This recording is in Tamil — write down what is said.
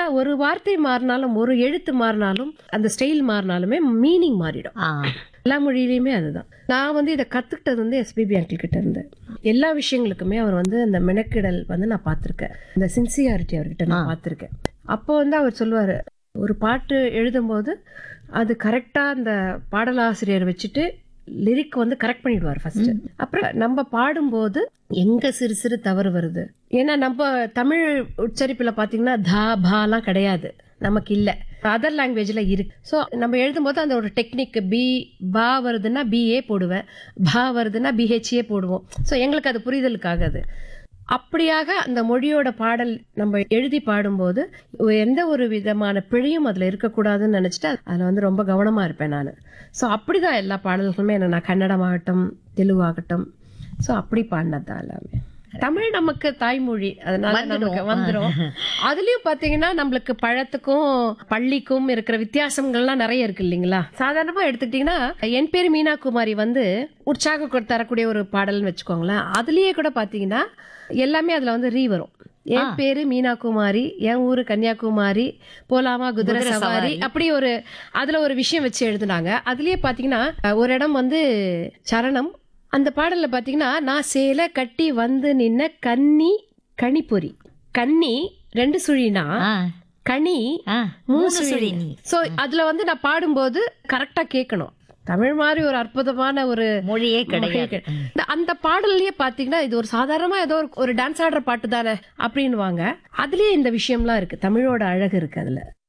ஒரு வார்த்தை மாறினாலும் ஒரு எழுத்து மாறினாலும் அந்த ஸ்டைல் மாறினாலுமே மீனிங் மாறிடும். எல்லா மொழியிலயுமே அதுதான். நான் இதை கத்துக்கிட்டது எஸ்பிபி அங்கிள் கிட்ட இருந்து. எல்லா விஷயங்களுக்குமே அவர் அந்த மெனக்கிடல் நான் பார்த்திருக்கேன். இந்த சின்சியாரிட்டி அவர்கிட்ட நான் பார்த்திருக்கேன். அப்போ அவர் சொல்லுவாரு, ஒரு பாட்டு எழுதும்போது அது கரெக்டா அந்த பாடலாசிரியர் வச்சுட்டு லிரிக் கரெக்ட் பண்ணிடுவார் ஃபர்ஸ்ட். அப்புறம் நம்ம பாடும்போது எங்க சிறு சிறு தவறு வருது, ஏன்னா நம்ம தமிழ் உச்சரிப்புல பாத்தீங்கன்னா தா பாலாம் கிடையாது, நமக்கு இல்ல, அதர் லாங்குவேஜ்ல இருக்கு. ஸோ நம்ம எழுதும்போது அந்த ஒரு டெக்னிக், பி பா வருதுன்னா பிஏ போடுவேன், பா வருதுன்னா பிஹெச்ஏ போடுவோம். ஸோ எங்களுக்கு அது புரிதலுக்காக அது அப்படியாக அந்த மொழியோட பாடல் நம்ம எழுதி பாடும்போது எந்த ஒரு விதமான பிழையும் அதுல இருக்கக்கூடாதுன்னு நினைச்சிட்டு அதுல ரொம்ப கவனமா இருப்பேன் நான். ஸோ அப்படிதான் எல்லா பாடல்களுமே நான் கன்னடமாகட்டும் தெலுங்காகட்டும் ஸோ அப்படி பாடினதுதான் எல்லாமே. தமிழ் நமக்கு தாய்மொழி, அதனால நமக்கு வந்துடும். அதுலயும் பாத்தீங்கன்னா நம்மளுக்கு பழத்துக்கும் பள்ளிக்கும் இருக்கிற வித்தியாசங்கள்லாம் நிறைய இருக்கு இல்லைங்களா. சாதாரணமா எடுத்துக்கிட்டீங்கன்னா என் பேரு மீனா குமாரி உற்சாகம் தரக்கூடிய ஒரு பாடல்னு வச்சுக்கோங்களேன். அதுலயே கூட பாத்தீங்கன்னா எல்லாமே அதுல ரீ வரும். என் பேரு மீனா குமாரி, என் ஊரு கன்னியாகுமரி, போலாமா குதிரை சவாரி, அப்படி அதுல ஒரு விஷயம் வச்சு எழுதுனாங்க. அதுலயே பாத்தீங்கன்னா ஒரு இடம் சரணம், அந்த பாடல்ல பாத்தீங்கன்னா நான் சேலை கட்டி நின்ன கன்னி கனிப்பொறி, கன்னி 2 சுழினா கனி 3 சுழி. சோ அதுல நான் பாடும்போது கரெக்டா கேட்கணும். தமிழ் மாதிரி ஒரு அற்புதமான ஒரு மொழியே கிடையாது. அந்த பாடல்லயே பாத்தீங்கன்னா இது ஒரு சாதாரணமா ஏதோ ஒரு டான்ஸ் ஆடுற பாட்டு தானே அப்படின்னுவாங்க. அதுலயே இந்த விஷயம்லாம் இருக்கு, தமிழோட அழகு இருக்கு அதுல.